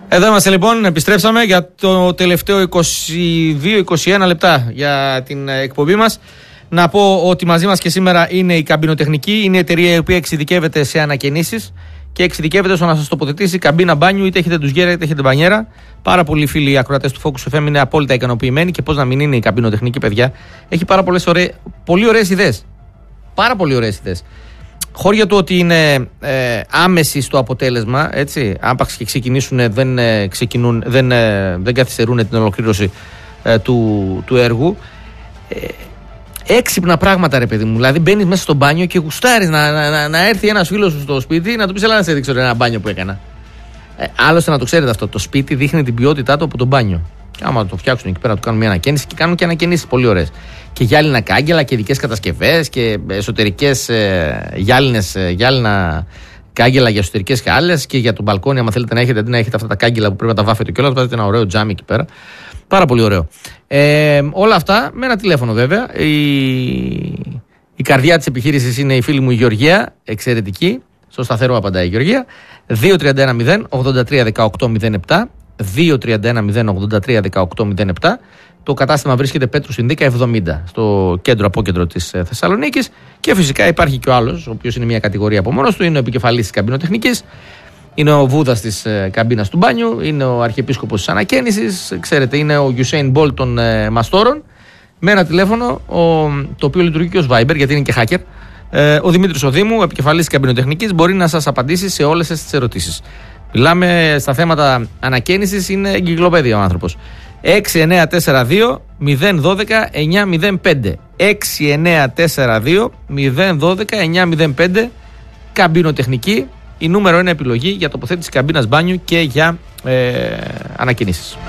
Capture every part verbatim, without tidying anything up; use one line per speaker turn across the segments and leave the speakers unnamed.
Εδώ είμαστε λοιπόν, επιστρέψαμε για το τελευταίο είκοσι δύο είκοσι ένα λεπτά για την εκπομπή μας. Να πω ότι μαζί μας και σήμερα είναι η Καμπινοτεχνική, είναι η εταιρεία η οποία εξειδικεύεται σε ανακαινήσεις και εξειδικεύεται στο να σας τοποθετήσει καμπίνα μπάνιου, είτε έχετε ντουζιέρα είτε έχετε μπανιέρα. Πάρα πολλοί φίλοι ακροατές του Focus εφ εμ είναι απόλυτα ικανοποιημένοι και πώς να μην είναι η Καμπινοτεχνική, παιδιά. Έχει πάρα πολλές ωραίες, πολύ ωραίες ιδέες. Πάρα πολύ ωραίες ιδέες. Χώρια του ότι είναι ε, άμεση στο αποτέλεσμα, έτσι, άπαξ και ξεκινήσουν, δεν, ε, ξεκινούν, δεν, ε, δεν καθυστερούν την ολοκλήρωση ε, του, του έργου. Ε, έξυπνα πράγματα, ρε παιδί μου. Δηλαδή, μπαίνεις μέσα στο μπάνιο και γουστάρεις να, να, να, να έρθει ένας φίλος σου στο σπίτι να του πεις: έλα να σε δείξω ένα μπάνιο που έκανα. Ε, άλλωστε, να το ξέρετε αυτό, το σπίτι δείχνει την ποιότητά του από το μπάνιο. Και άμα το φτιάξουν εκεί πέρα, του κάνουν μια ανακαίνιση και κάνουν και ανακαινήσεις πολύ ωραίες. Και γυάλινα κάγκελα και ειδικές κατασκευές και εσωτερικές ε, γυάλινες, ε, γυάλινα κάγκελα για εσωτερικές χάλες και για το μπαλκόνι. Αν θέλετε να έχετε, αντί να έχετε αυτά τα κάγκελα που πρέπει να τα βάφετε και όλα, βάζετε ένα ωραίο τζάμι εκεί πέρα. Πάρα πολύ ωραίο. Ε, όλα αυτά με ένα τηλέφωνο βέβαια. Η, η καρδιά της επιχείρησης είναι η φίλη μου η Γεωργία, εξαιρετική. Στο σταθερό απαντάει η Γεωργία. δύο τρία ένα μηδέν ογδόντα τρία δεκαοκτώ μηδέν επτά. δύο τρία ένα μηδέν ογδόντα τρία δεκαοκτώ μηδέν επτά. Το κατάστημα βρίσκεται Πέτρου Συνδίκα εβδομήντα, στο κέντρο απόκεντρο της Θεσσαλονίκης. Και φυσικά υπάρχει και ο άλλος, ο οποίος είναι μια κατηγορία από μόνος του, είναι ο επικεφαλής της Καμπινοτεχνικής, είναι ο Βούδας της ε, καμπίνας του μπάνιου, είναι ο αρχιεπίσκοπος της ανακαίνησης, ξέρετε, είναι ο Usain Bolt των ε, μαστόρων. Με ένα τηλέφωνο, ο, το οποίο λειτουργεί και ως Viber, γιατί είναι και hacker. Ε, ο Δημήτρης Οδήμου, επικεφαλής της Καμπινοτεχνικής, μπορεί να σας απαντήσει σε όλες τις ερωτήσεις. Μιλάμε στα θέματα ανακαίνησης, είναι εγκυκλοπαίδεια ο άνθρωπος. έξι εννέα τέσσερα δύο μηδέν ένα δύο εννιά μηδέν πέντε έξι εννέα τέσσερα δύο μηδέν ένα δύο εννιά μηδέν πέντε. Καμπινοτεχνική, η νούμερο ένα επιλογή για τοποθέτηση καμπίνας μπάνιου και για ε, ανακαινήσεις.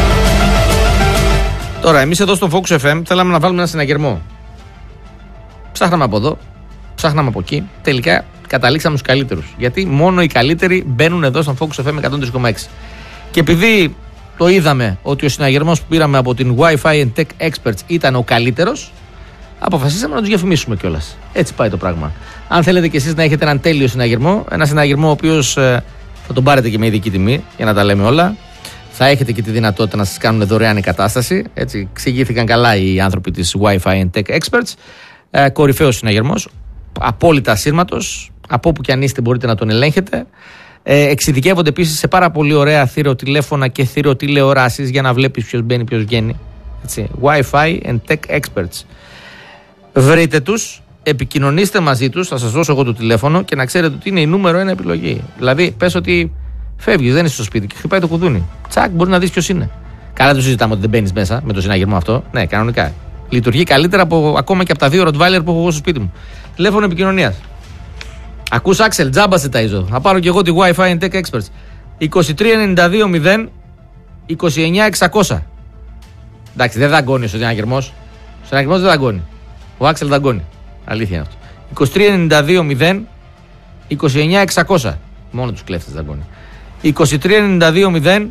Τώρα, εμείς εδώ στο Focus εφ εμ θέλαμε να βάλουμε ένα συναγερμό. Ψάχναμε από εδώ, ψάχναμε από εκεί. Τελικά καταλήξαμε στους καλύτερους. Γιατί μόνο οι καλύτεροι μπαίνουν εδώ στο Focus εφ εμ εκατόν τρία κόμμα έξι. Και επειδή το είδαμε ότι ο συναγερμός που πήραμε από την Wi-Fi and Tech Experts ήταν ο καλύτερος, αποφασίσαμε να τους διαφημίσουμε κιόλας. Έτσι πάει το πράγμα. Αν θέλετε κι εσείς να έχετε έναν τέλειο συναγερμό, ένα συναγερμό ο οποίος ε, θα τον πάρετε και με ειδική τιμή, για να τα λέμε όλα, θα έχετε και τη δυνατότητα να σας κάνουν δωρεάν η κατάσταση. Έτσι, εξηγήθηκαν καλά οι άνθρωποι της Wi-Fi and Tech Experts. Ε, κορυφαίος συναγερμός, απόλυτα ασύρματος, από όπου κι αν είστε μπορείτε να τον ελέγχετε. Ε, εξειδικεύονται επίσης σε πάρα πολύ ωραία θηροτηλέφωνα και θηροτηλεοράσεις για να βλέπεις ποιος μπαίνει, ποιος βγαίνει. Έτσι. Wi-Fi and Tech Experts. Βρείτε τους, επικοινωνήστε μαζί τους, θα σας δώσω εγώ το τηλέφωνο και να ξέρετε ότι είναι η νούμερο ένα επιλογή. Δηλαδή, πες ότι φεύγεις, δεν είσαι στο σπίτι και χτυπάει το κουδούνι. Τσακ, μπορεί να δεις ποιος είναι. Καλά, το συζητάμε ότι δεν μπαίνεις μέσα με το συναγερμό αυτό. Ναι, κανονικά. Λειτουργεί καλύτερα από, ακόμα και από τα δύο Rottweiler που έχω εγώ στο σπίτι μου. Τηλέφωνο επικοινωνίας. Ακούς, Άξελ, τζάμπα σε ταΐζω. Θα πάρω και εγώ τη Wi-Fi and Tech Experts. είκοσι τρία ενενήντα δύο μηδέν είκοσι εννιά εξακόσια. Εντάξει, δεν δαγκώνει ο συναγερμός. Ο συναγερμός δεν δαγκώνει. Ο Άξελ δαγκώνει. Αλήθεια είναι αυτό. είκοσι τρία ενενήντα δύο μηδέν είκοσι εννιά εξακόσια. Μόνο τους κλέφτες δαγκώνει. είκοσι τρία ενενήντα δύο μηδέν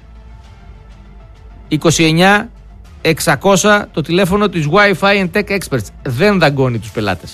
είκοσι εννιά εξακόσια το τηλέφωνο της Wi-Fi and Tech Experts. Δεν δαγκώνει τους πελάτες.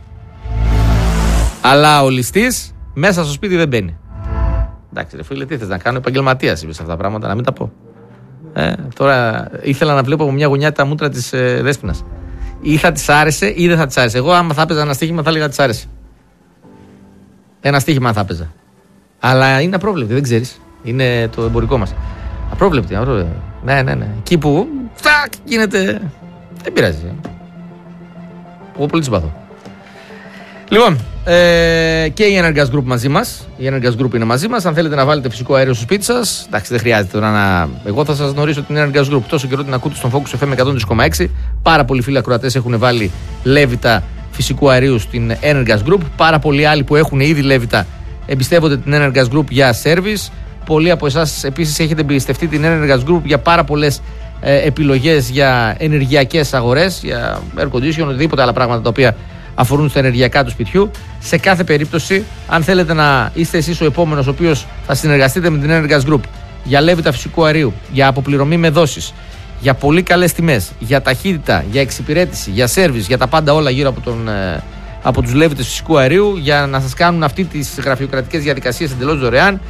Αλλά ο ληστής μέσα στο σπίτι δεν μπαίνει. Εντάξει, ρε φίλε, τι θες να κάνω, επαγγελματίας είπες αυτά τα πράγματα, να μην τα πω. Ε, τώρα ήθελα να βλέπω από μια γωνιά τα μούτρα της ε, Δέσποινας. Ή θα της άρεσε ή δεν θα της άρεσε. Εγώ, άμα θα έπαιζα ένα στοίχημα, θα έλεγα της άρεσε. Ένα στοίχημα θα έπαιζα. Αλλά είναι απρόβλεπτη, δεν ξέρεις. Είναι το εμπορικό μας. Απρόβλεπτη, απρόβλεπτη. Ναι, ναι, ναι. Εκεί που τάκ, γίνεται. Δεν πειράζει. Εγώ πολύ συμπαθώ. Λοιπόν, ε, και η Energas Group μαζί μας. Η Energas Group είναι μαζί μας. Αν θέλετε να βάλετε φυσικό αέριο στο σπίτι σας, εντάξει, δεν χρειάζεται τώρα να. Εγώ θα σας γνωρίσω την Energas Group. Τόσο καιρό την ακούτε στον Focus εφ εμ εκατόν τρία κόμμα έξι. Πάρα πολλοί φίλοι ακροατές έχουν βάλει λέβητα φυσικού αερίου στην Energas Group. Πάρα πολλοί άλλοι που έχουν ήδη λέβητα εμπιστεύονται την Energas Group για service. Πολλοί από εσάς επίσης έχετε εμπιστευτεί την Energas Group για πάρα πολλές ε, επιλογές για ενεργειακές αγορές, για air condition, οτιδήποτε άλλα πράγματα τα οποία αφορούν στα ενεργειακά του σπιτιού. Σε κάθε περίπτωση, αν θέλετε να είστε εσείς ο επόμενος ο οποίος θα συνεργαστείτε με την Energas Group για λέβητα φυσικού αερίου, για αποπληρωμή με δόσεις, για πολύ καλές τιμές, για ταχύτητα, για εξυπηρέτηση, για service, για τα πάντα όλα γύρω από, τον, από τους λέβητες φυσικού αερίου, για να σας κάνουν αυτή τις γραφειοκρατικές διαδικασίες εντελώς δωρεάν,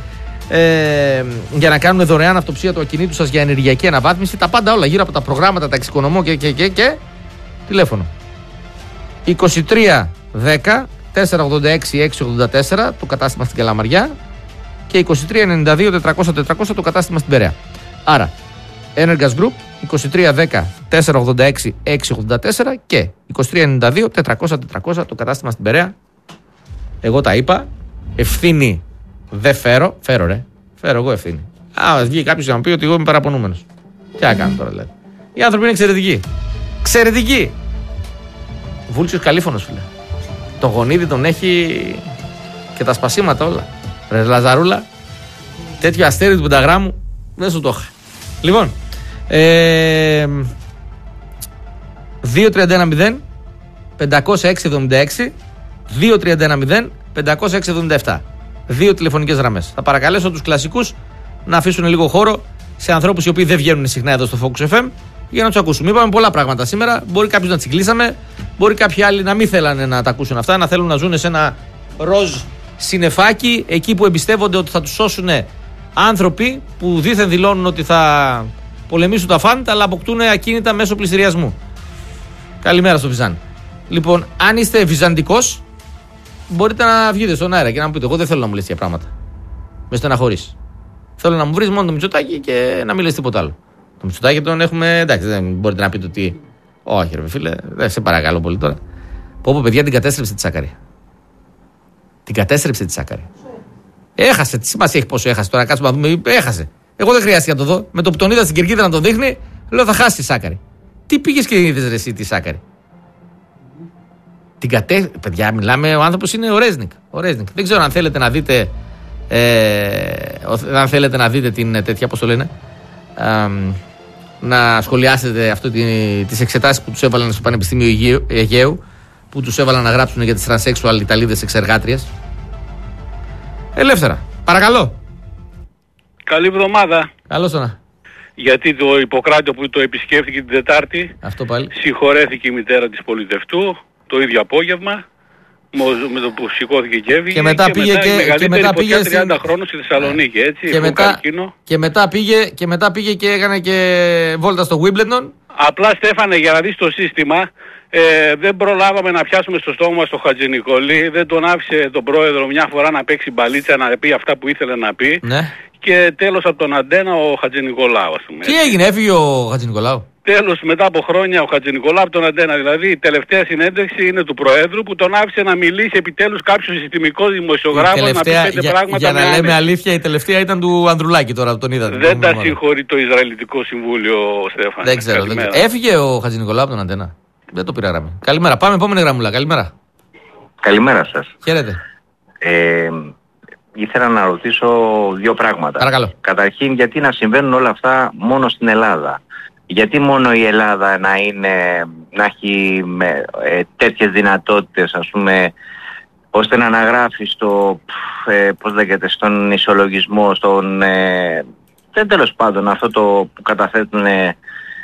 ε, για να κάνουν δωρεάν αυτοψία του ακινήτου σας για ενεργειακή αναβάθμιση. Τα πάντα όλα γύρω από τα προγράμματα, τα εξοικονομώ και, και, και, και. Τηλέφωνο είκοσι τρία δέκα τετρακόσια ογδόντα έξι εξακόσια ογδόντα τέσσερα το κατάστημα στην Καλαμαριά και είκοσι τρία ενενήντα δύο τετρακόσια τετρακόσια το κατάστημα στην Περαία. Άρα Energas Group είκοσι τρία δέκα τετρακόσια ογδόντα έξι εξακόσια ογδόντα τέσσερα και είκοσι τρία ενενήντα δύο τετρακόσια τετρακόσια το κατάστημα στην Περαία. Εγώ τα είπα. Ευθύνη δεν φέρω. Φέρω ρε. Φέρω εγώ ευθύνη. Α, βγει κάποιος να μου πει ότι εγώ είμαι παραπονούμενος. Τι να κάνω τώρα δηλαδή. Οι άνθρωποι είναι εξαιρετικοί. Εξαιρετικοί. Βούλτσιος καλήφωνος φίλε. Το γονίδι τον έχει και τα σπασίματα όλα. Ρε Λαζαρούλα, τέτοιο αστέρι του πενταγράμμου δεν σου το είχα. Λοιπόν, ε, δύο τρία ένα μηδέν πεντακόσια έξι εβδομήντα έξι δύο τρία ένα μηδέν πεντακόσια έξι εβδομήντα επτά. Δύο τηλεφωνικές γραμμές. Θα παρακαλέσω τους κλασικούς να αφήσουν λίγο χώρο σε ανθρώπους οι οποίοι δεν βγαίνουν συχνά εδώ στο Focus εφ εμ για να τους ακούσουμε. Είπαμε πολλά πράγματα σήμερα. Μπορεί κάποιους να τσιγκλίσαμε, μπορεί κάποιοι άλλοι να μην θέλανε να τα ακούσουν αυτά, να θέλουν να ζουν σε ένα ροζ συννεφάκι, εκεί που εμπιστεύονται ότι θα τους σώσουν άνθρωποι που δήθεν δηλώνουν ότι θα πολεμήσουν τα φαντ, αλλά αποκτούν ακίνητα μέσω πληστηριασμού. Καλημέρα στο Βυζάν. Λοιπόν, αν είστε βυζαντικός, μπορείτε να βγείτε στον αέρα και να μου πείτε: εγώ δεν θέλω να μου λες τέτοια πράγματα. Με στεναχωρείς. Θέλω να μου βρεις μόνο το Μητσοτάκη και να μην λες τίποτα άλλο. Το Μητσοτάκη τον έχουμε. Εντάξει, δεν μπορείτε να πείτε ότι. Όχι, ρε φίλε, δεν σε παρακαλώ πολύ τώρα. Πω πω, παιδιά, την κατέστρεψε τη Σάκαρη. Την κατέστρεψε τη Σάκαρη. Έχασε. Τι σημασία έχει πόσο έχασε τώρα, κάτσουμε να δούμε. Έχασε. Εγώ δεν χρειάστηκε να το δω. Με το που τον είδα στην κερκίδα να τον δείχνει, λέω θα χάσει τη Σάκαρη. Τι πήγες και είδες ρε εσύ τη Σάκαρη. Την κατέ... Παιδιά, μιλάμε, ο άνθρωπος είναι ο Ρέζνικ. Ο Ρέζνικ. Δεν ξέρω αν θέλετε να δείτε. Ε, αν θέλετε να δείτε την τέτοια, πώς το λένε. Ε, να σχολιάσετε αυτό, τις εξετάσεις που τους έβαλαν στο Πανεπιστήμιο Αιγαίου, Αιγαίου, που τους έβαλαν να γράψουν για τις τρανσέξουαλ Ιταλίδες εξεργάτριες. Ελεύθερα. Παρακαλώ.
Καλή εβδομάδα.
Καλώς τώρα.
Γιατί το Ιπποκράτιο που το επισκέφθηκε την Τετάρτη,
αυτό πάλι.
Συγχωρέθηκε η μητέρα της πολιτευτού το ίδιο απόγευμα, με το που σηκώθηκε και έφυγε.
Και μετά πήγε και, και, και μετά πήγε
τριάντα χρόνων στη Θεσσαλονίκη, έτσι.
Και μετά, και, μετά πήγε, και μετά πήγε και έκανε και βόλτα στο Wimbledon.
Απλά, Στέφανε, για να δεις το σύστημα, ε, δεν προλάβαμε να πιάσουμε στο στόμα μας το Χατζηνικολή, δεν τον άφησε τον πρόεδρο μια φορά να παίξει μπαλίτσα, να πει αυτά που ήθελε να πει.
Ναι.
Και τέλος από τον Αντένα ο Χατζηνικολάου, ας πούμε.
Τι έγινε, έφυγε ο Χατζηνικολάου.
Τέλος, μετά από χρόνια ο Χατζηνικολάου από τον Αντένα. Δηλαδή η τελευταία συνέντευξη είναι του Προέδρου που τον άφησε να μιλήσει επιτέλους κάποιος συστημικός δημοσιογράφος να πει πέντε
για,
πράγματα.
Για να λέμε άνεση. Αλήθεια, η τελευταία ήταν του Ανδρουλάκη τώρα, τον είδατε.
Δεν τα συγχωρεί το Ισραηλιτικό Συμβούλιο, Στέφανε.
Δεν ξέρω, δεν ξέρω. Έφυγε ο Χατζηνικολάου από τον Αντένα. Δεν το πήρα γραμμή. Καλημέρα, πάμε επόμενη γραμμούλα. Καλημέρα.
Καλημέρα σας.
Χαίρετε.
Ε, ήθελα να ρωτήσω δύο πράγματα.
Παρακαλώ.
Καταρχήν, γιατί να συμβαίνουν όλα αυτά μόνο στην Ελλάδα. Γιατί μόνο η Ελλάδα να, είναι, να έχει με, ε, τέτοιες δυνατότητες, ας πούμε, ώστε να αναγράφει στο, ε, πώς λέγεται, στον ισολογισμό, στον, ε, δεν τέλος πάντων, αυτό το που καταθέτουν, ε,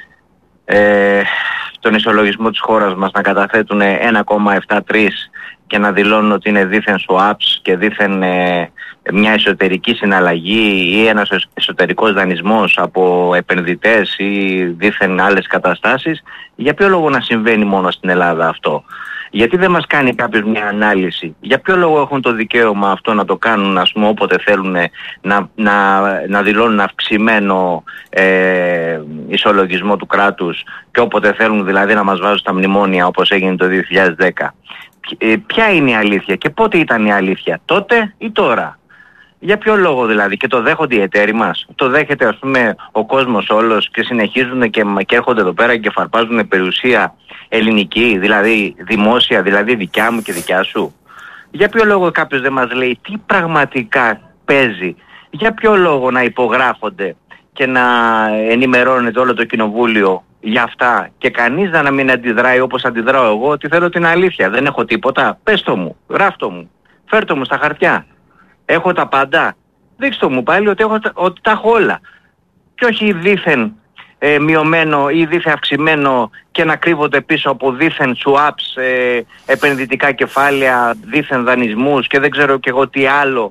ε, τον ισολογισμό της χώρας μας, να καταθέτουν ένα κόμμα εβδομήντα τρία και να δηλώνουν ότι είναι δήθεν swaps και δήθεν ε, μια εσωτερική συναλλαγή ή ένας εσωτερικός δανεισμός από επενδυτές ή δήθεν άλλες καταστάσεις. Για ποιο λόγο να συμβαίνει μόνο στην Ελλάδα αυτό? Γιατί δεν μας κάνει κάποιος μια ανάλυση? Για ποιο λόγο έχουν το δικαίωμα αυτό να το κάνουν, ας πούμε, όποτε θέλουν να, να, να δηλώνουν αυξημένο ε, ισολογισμό του κράτους και όποτε θέλουν δηλαδή να μας βάζουν στα μνημόνια όπως έγινε το δύο χιλιάδες δέκα. Ε, ποια είναι η αλήθεια και πότε ήταν η αλήθεια, τότε ή τώρα? Για ποιο λόγο δηλαδή? Και το δέχονται οι εταίροι μας? Το δέχεται, ας πούμε, ο κόσμος όλος και συνεχίζουν και, και έρχονται εδώ πέρα και φαρπάζουν περιουσία ελληνική, δηλαδή δημόσια, δηλαδή δικιά μου και δικιά σου? Για ποιο λόγο κάποιος δεν μας λέει τι πραγματικά παίζει? Για ποιο λόγο να υπογράφονται και να ενημερώνεται όλο το κοινοβούλιο για αυτά και κανείς να μην αντιδράει όπως αντιδράω εγώ, ότι θέλω την αλήθεια, δεν έχω τίποτα? Πες το μου, γράφτο μου, φέρτο μου στα χαρτιά. Έχω τα πάντα. Δείξτε μου πάλι ότι, έχω, ότι τα έχω όλα. Και όχι δήθεν ε, μειωμένο ή δήθεν αυξημένο και να κρύβονται πίσω από δήθεν swaps, ε, επενδυτικά κεφάλαια, δήθεν δανεισμούς και δεν ξέρω και εγώ τι άλλο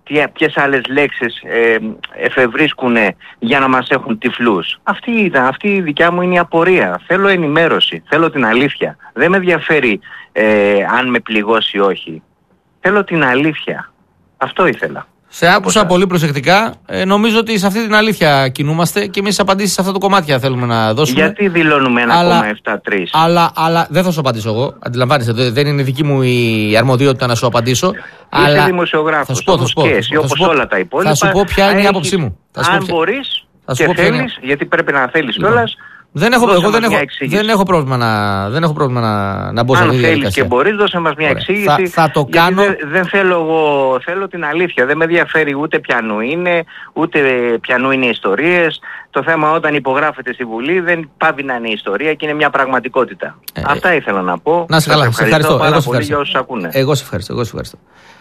ποιες άλλες λέξεις ε, εφευρίσκουν για να μας έχουν τυφλούς. Αυτή ήταν, αυτή η δικιά μου είναι η απορία. Θέλω ενημέρωση, θέλω την αλήθεια. Δεν με ενδιαφέρει ε, αν με πληγώσει ή όχι. Θέλω την αλήθεια. Αυτό ήθελα.
Σε άκουσα πολύ προσεκτικά. Ε, νομίζω ότι σε αυτή την αλήθεια κινούμαστε και εμείς απαντήσεις σε αυτά τα κομμάτια θέλουμε να δώσουμε.
Γιατί δηλώνουμε ένα κόμμα επτά τρία.
Αλλά, αλλά δεν θα σου απαντήσω εγώ. Αντιλαμβάνεσαι, δεν είναι δική μου η αρμοδιότητα να σου απαντήσω.
Είσαι
αλλά
δημοσιογράφος,
θα σου πω, θα σου πω,
και εσύ, όπως
πω,
όλα τα υπόλοιπα.
Θα σου πω ποια είναι η
έχεις,
άποψή μου.
Αν μπορείς και θέλεις, γιατί πρέπει να θέλεις
λοιπόν.
κιόλας.
Δεν έχω, εγώ δεν έχω, δεν έχω πρόβλημα να, δεν έχω πρόβλημα να, να μπω σε αυτή τη διαδικασία.
Αν θέλεις και μπορείς, δώσε μας μια
Ωραία.
εξήγηση.
Θα, θα το κάνω.
Δεν, δεν θέλω εγώ, θέλω την αλήθεια. Δεν με ενδιαφέρει ούτε πιανού είναι, ούτε πιανού είναι ιστορίες. Το θέμα όταν υπογράφεται στη Βουλή δεν πάβει να είναι ιστορία και είναι μια πραγματικότητα. Ε, Αυτά ήθελα να πω.
Να σε καλά, σε ευχαριστώ.
Πάρα
εγώ σε
πολύ για όσους ακούνε.
Εγώ σε ευχαριστώ. Εγώ σε ευχαριστώ.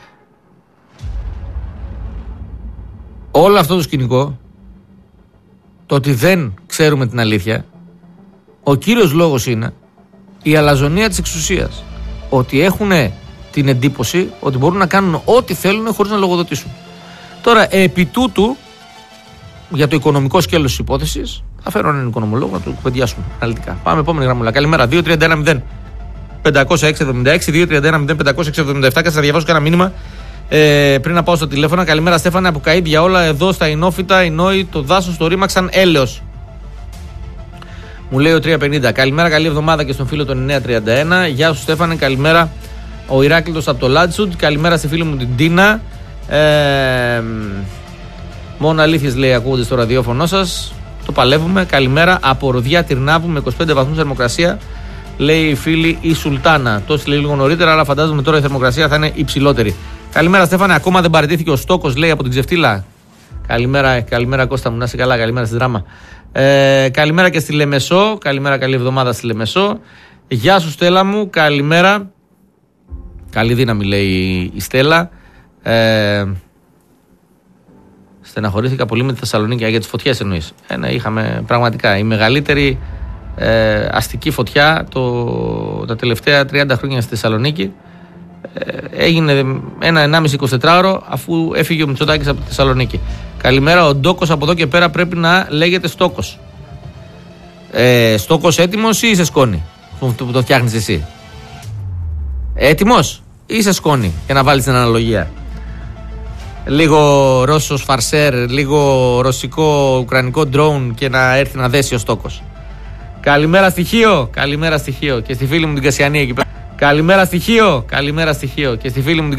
Όλο αυτό το σκηνικό, το ότι δεν ξέρουμε την αλήθεια, ο κύριος λόγος είναι η αλαζονία της εξουσίας. Ότι έχουν την εντύπωση ότι μπορούν να κάνουν ό,τι θέλουν χωρίς να λογοδοτήσουν. Τώρα, επί τούτου, για το οικονομικό σκέλος της υπόθεσης, θα φέρω έναν οικονομολόγο να το κουβεντιάσουμε αναλυτικά. Πάμε, επόμενη γραμμούλα. Καλημέρα. δύο τρία ένα μηδέν πεντακόσια έξι εβδομήντα έξι, δύο τρία ένα μηδέν πεντακόσια έξι εβδομήντα επτά και θα διαβάσω και ένα μήνυμα ε, πριν να πάω στο τηλέφωνο. Καλημέρα, Στέφανε, από Καΐδια όλα εδώ στα Ινόφυτα, οι Νόοι, το δάσος το ρήμαξαν έλεος. Μου λέει ο τρία πενήντα. Καλημέρα, καλή εβδομάδα και στον φίλο τον εννιά τριάντα ένα. Γεια σου, Στέφανε, καλημέρα. Ο Ηράκλειτος από το Λάτσουντ. Καλημέρα στη φίλη μου την Τίνα. Ε, μόνο αλήθειες λέει ακούγονται στο ραδιόφωνο σας. Το παλεύουμε. Καλημέρα από Ροδιά Τυρνάβου με είκοσι πέντε βαθμούς θερμοκρασία. Λέει η φίλη η Σουλτάνα. Το έστειλε λίγο νωρίτερα, αλλά φαντάζομαι τώρα η θερμοκρασία θα είναι υψηλότερη. Καλημέρα, Στέφανε. Ακόμα δεν παραιτήθηκε ο Στόκος, λέει από την Ξεφτύλα. Καλημέρα, καλημέρα Κώστα μου, να είσαι καλά. Καλημέρα στη Δράμα. Ε, καλημέρα και στη Λεμεσό. Καλημέρα, καλή εβδομάδα στη Λεμεσό. Γεια σου, Στέλλα μου. Καλημέρα. Καλή δύναμη, λέει η Στέλλα. Ε, στεναχωρήθηκα πολύ με τη Θεσσαλονίκη για τις φωτιές εννοείς. Ε, ναι, είχαμε πραγματικά η μεγαλύτερη ε, αστική φωτιά το, τα τελευταία τριάντα χρόνια στη Θεσσαλονίκη. Ε, έγινε ένα ενάμιση εικοσιτετράωρο αφού έφυγε ο Μητσοτάκης από τη Θεσσαλονίκη. Καλημέρα, ο Ντόκος από εδώ και πέρα πρέπει να λέγεται Στόκος. Ε, Στόκος έτοιμος ή είσαι σκόνη που το, το φτιάχνεις εσύ? Έτοιμος ή είσαι σκόνη, για να βάλεις την αναλογία? Λίγο Ρώσος φαρσέρ, λίγο ρωσικό ουκρανικό ντρόουν και να έρθει να δέσει ο Στόκος. Καλημέρα στοιχείο, καλημέρα στοιχείο και στη φίλη μου την Κασιανή εκεί πέρα. Καλημέρα στοιχείο, καλημέρα στοιχείο και στη φίλη μου την